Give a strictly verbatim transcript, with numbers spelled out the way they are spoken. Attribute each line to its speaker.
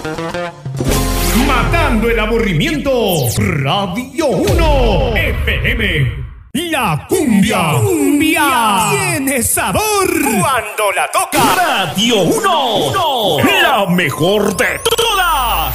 Speaker 1: Matando el aburrimiento, Radio uno F M. La cumbia, cumbia tiene sabor cuando la toca Radio uno, la mejor de